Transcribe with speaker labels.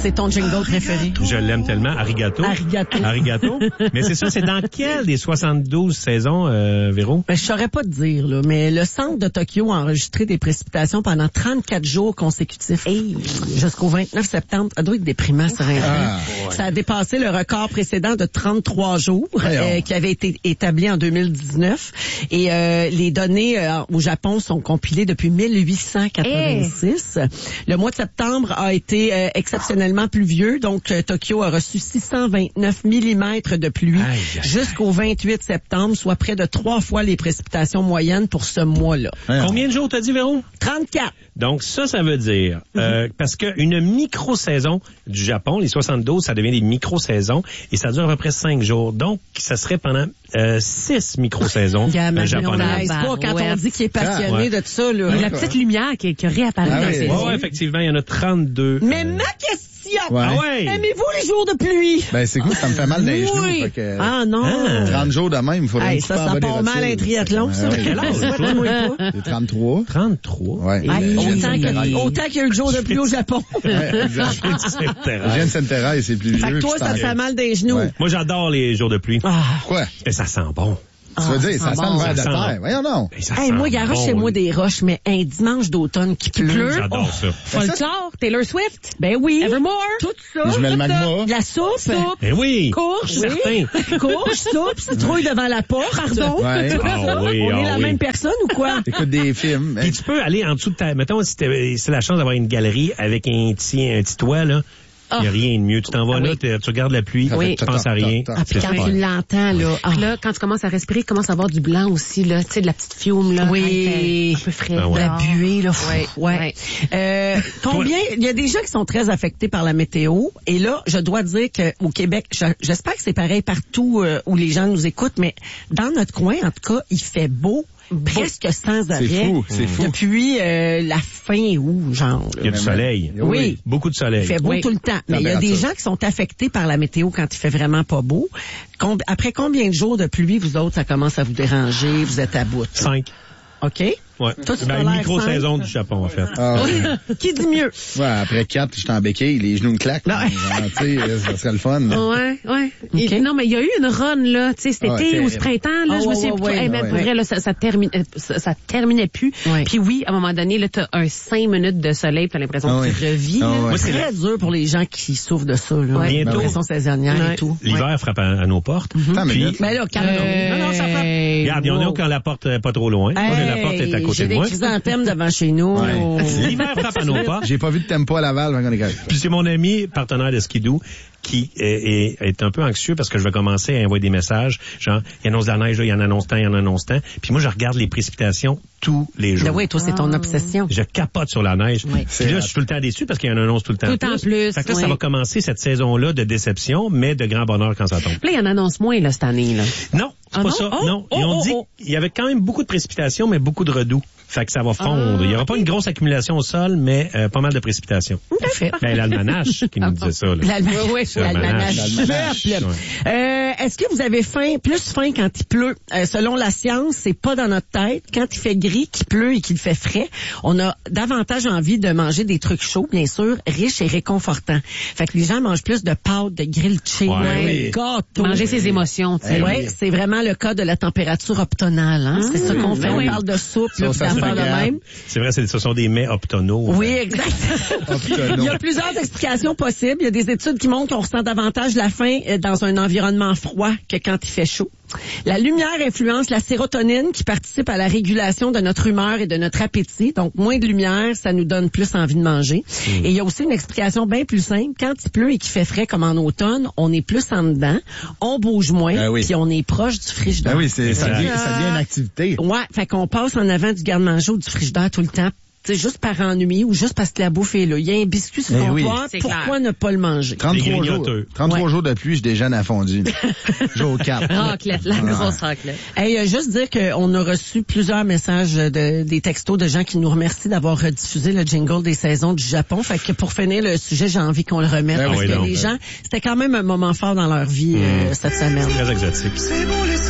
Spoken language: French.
Speaker 1: C'est ton jingle préféré.
Speaker 2: Je l'aime tellement. Arigato. Arigato. Mais c'est ça, c'est dans quelle des 72 saisons, Véro?
Speaker 1: Ben, je saurais pas te dire, là, mais le centre de Tokyo a enregistré des précipitations pendant 34 jours consécutifs. Jusqu'au 29 septembre. Ça doit être déprimant, ça. Ça a dépassé le record précédent de 33 jours qui avait été établi en 2019. Et les données au Japon sont compilées depuis 1886. Le mois de septembre a été exceptionnellement pluvieux. Donc, Tokyo a reçu 629 millimètres de pluie jusqu'au 28 septembre, soit près de 3 fois les précipitations moyennes pour ce mois-là.
Speaker 2: Combien de jours t'as dit, Véro?
Speaker 1: 34.
Speaker 2: Donc, ça veut dire, parce qu'une micro-saison du Japon, les 72, ça devient des micro-saisons et ça dure à peu près 5 jours. Donc, ça serait pendant 6 micro-saisons japonaises.
Speaker 1: Pas quand on dit qu'il est passionné de ça, là.
Speaker 3: Il y a la petite lumière qui réapparaît dans ses yeux.
Speaker 2: Oui, effectivement, il y en a 32.
Speaker 1: Mais ma question!
Speaker 4: Ouais.
Speaker 1: Aimez-vous les jours de pluie?
Speaker 4: Ben, c'est cool, ça me fait mal dans les genoux. Fait que,
Speaker 1: ah non!
Speaker 4: 30 jours de même, il faudrait
Speaker 1: ça part mal un triathlon, ça.
Speaker 2: Quel âge, toi?
Speaker 4: J'ai 33.
Speaker 2: 33?
Speaker 4: Ouais.
Speaker 1: Autant qu'il y a eu le jour de pluie au Japon.
Speaker 4: Ouais, exact. Je viens de Sainte-Thérèse, c'est plus vieux.
Speaker 1: Fait que toi, ça te fait mal des genoux.
Speaker 4: Ouais.
Speaker 2: Moi, j'adore les jours de pluie.
Speaker 4: Pourquoi?
Speaker 2: Et ça sent bon.
Speaker 4: Ça veut dire, ça sent le verre de terre. Voyons donc.
Speaker 1: Moi, garoche chez moi des roches, mais un dimanche d'automne qui pleut.
Speaker 2: J'adore ça.
Speaker 3: Folklore, Taylor Swift.
Speaker 1: Ben oui.
Speaker 3: Evermore.
Speaker 1: Tout ça.
Speaker 4: Je mets le magma.
Speaker 1: La soupe.
Speaker 2: Ben oui.
Speaker 1: Courge.
Speaker 2: Certain.
Speaker 1: Courge, soupe, citrouille devant la porte. Pardon.
Speaker 4: Ouais.
Speaker 2: Ah oui,
Speaker 1: On est la même personne ou quoi?
Speaker 4: Écoute des films.
Speaker 2: Puis tu peux aller en dessous de ta... Mettons, si c'est la chance d'avoir une galerie avec un petit toit, là. Il n'y a rien de mieux. Tu t'en vas là, tu regardes la pluie, tu penses à rien.
Speaker 1: Puis quand tu l'entends, là.
Speaker 3: Puis là, quand tu commences à respirer, il commence à avoir du blanc aussi, là. Tu sais, de la petite fiume, là.
Speaker 1: Oui.
Speaker 3: Un peu frais.
Speaker 1: La buée, là.
Speaker 3: Ouais.
Speaker 1: Combien, il y a des gens qui sont très affectés par la météo. Et là, je dois dire qu'au Québec, j'espère que c'est pareil partout où les gens nous écoutent, mais dans notre coin, en tout cas, il fait beau. Presque sans arrêt.
Speaker 4: C'est fou.
Speaker 1: Depuis la fin août, genre.
Speaker 2: Il y a du soleil.
Speaker 1: Oui.
Speaker 2: Beaucoup de soleil.
Speaker 1: Il fait beau tout le temps. Mais il y a des gens qui sont affectés par la météo quand il fait vraiment pas beau. Après combien de jours de pluie, vous autres, ça commence à vous déranger? Vous êtes à bout?
Speaker 2: 5.
Speaker 1: OK.
Speaker 2: Ouais.
Speaker 1: Toi, tu
Speaker 2: une micro-saison du Japon, en fait.
Speaker 1: Qui dit mieux?
Speaker 4: Ouais, après 4, je suis en béquille, les genoux me claquent.
Speaker 1: Non.
Speaker 4: Tu sais, ça serait le fun.
Speaker 3: Ouais.
Speaker 1: Okay.
Speaker 3: Non, mais il y a eu une run, là, tu sais, cet été ou ce printemps, là, je me souviens plus. Même pour vrai, là, ça terminait plus. Ouais. Puis oui, à un moment donné, là, t'as un 5 minutes de soleil, t'as l'impression que tu revis.
Speaker 1: Moi, c'est très dur pour les gens qui souffrent de ça, là.
Speaker 2: Bientôt.
Speaker 1: L'impression saisonnière et tout.
Speaker 2: L'hiver frappe à nos portes.
Speaker 1: Mais là, calme.
Speaker 2: Non, ça frappe. Regarde, on est quand la porte est pas trop loin. La porte est à côté de moi.
Speaker 1: Devant chez nous.
Speaker 2: L'hiver frappe à nos portes.
Speaker 4: J'ai pas vu de tempo à Laval.
Speaker 2: Puis c'est mon ami partenaire de skidoo qui est un peu anxieux parce que je vais commencer à envoyer des messages, genre, il annonce de la neige, là, il en annonce tant. Puis moi, je regarde les précipitations tous les jours.
Speaker 1: Oui, toi, c'est ton obsession.
Speaker 2: Je capote sur la neige. Oui. Puis là, je suis tout le temps déçu parce qu'il y en annonce tout le temps
Speaker 3: plus. Tout le temps plus.
Speaker 2: Fait que là, ça va commencer cette saison-là de déception, mais de grand bonheur quand ça tombe.
Speaker 3: Puis là, il en annonce moins, là, cette année, là.
Speaker 2: Non, c'est pas ça. Non. Ils ont dit qu'il y avait quand même beaucoup de précipitations, mais beaucoup de redoux. Fait que ça va fondre. Il y aura pas une grosse accumulation au sol, mais pas mal de précipitations.
Speaker 1: Tout à fait.
Speaker 2: Ben, l'almanach qui nous disait ça, là.
Speaker 1: L'almanach. Est-ce que vous avez plus faim quand il pleut? Selon la science, c'est pas dans notre tête. Quand il fait gris, qu'il pleut et qu'il fait frais, on a davantage envie de manger des trucs chauds, bien sûr, riches et réconfortants. Fait que les gens mangent plus de pâtes, de grilled cheese, gâteaux.
Speaker 3: Manger ses émotions, tu sais.
Speaker 1: Oui, c'est vraiment le cas de la température optonale, hein. C'est ça qu'on fait. On parle de soupe, même.
Speaker 2: C'est vrai, ce sont des mets optonaux.
Speaker 1: Oui, exact. Il y a plusieurs explications possibles. Il y a des études qui montrent qu'on ressent davantage la faim dans un environnement froid que quand il fait chaud. La lumière influence la sérotonine qui participe à la régulation de notre humeur et de notre appétit. Donc, moins de lumière, ça nous donne plus envie de manger. Et il y a aussi une explication bien plus simple. Quand il pleut et qu'il fait frais comme en automne, on est plus en dedans, on bouge moins, puis on est proche du frigidaire.
Speaker 4: Ben oui, ça devient une activité.
Speaker 1: Ouais, fait qu'on passe en avant du garde-manger ou du frigidaire tout le temps. C'est juste par ennui ou juste parce que la bouffe est là. Il y a un biscuit sur le comptoir, pourquoi ne pas le manger?
Speaker 4: 33 jours de pluie, je déjeune à fondu. Jour 4.
Speaker 3: Raclette, la grosse raclette.
Speaker 1: Juste dire qu'on a reçu plusieurs messages des textos de gens qui nous remercient d'avoir rediffusé le jingle des saisons du Japon. Fait que pour finir le sujet, j'ai envie qu'on le remette parce que les gens, c'était quand même un moment fort dans leur vie cette semaine.
Speaker 2: Très exotique.